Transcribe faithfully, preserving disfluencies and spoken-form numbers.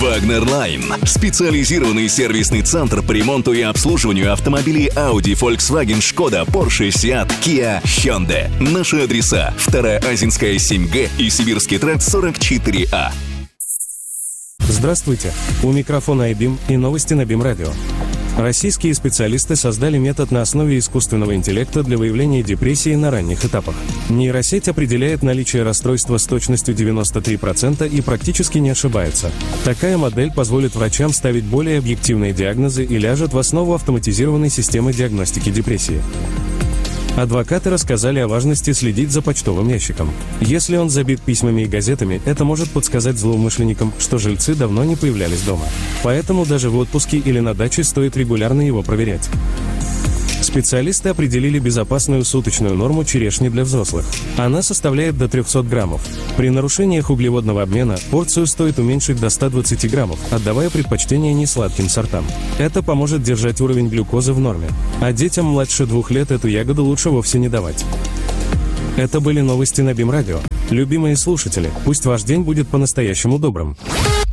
Wagner Line – специализированный сервисный центр по ремонту и обслуживанию автомобилей Audi, Volkswagen, Skoda, Porsche, Seat, Kia, Hyundai. Наши адреса: Вторая Азинская, семь Г и Сибирский тракт, сорок четыре А. Здравствуйте, у микрофона айбим и новости на БИМ Радио. Российские специалисты создали метод на основе искусственного интеллекта для выявления депрессии на ранних этапах. Нейросеть определяет наличие расстройства с точностью девяносто три процента и практически не ошибается. Такая модель позволит врачам ставить более объективные диагнозы и ляжет в основу автоматизированной системы диагностики депрессии. Адвокаты рассказали о важности следить за почтовым ящиком. Если он забит письмами и газетами, это может подсказать злоумышленникам, что жильцы давно не появлялись дома. Поэтому даже в отпуске или на даче стоит регулярно его проверять. Специалисты определили безопасную суточную норму черешни для взрослых. Она составляет до трехсот граммов. При нарушениях углеводного обмена порцию стоит уменьшить до ста двадцати граммов, отдавая предпочтение несладким сортам. Это поможет держать уровень глюкозы в норме. А детям младше двух лет эту ягоду лучше вовсе не давать. Это были новости на БИМ Радио. Любимые слушатели, пусть ваш день будет по-настоящему добрым.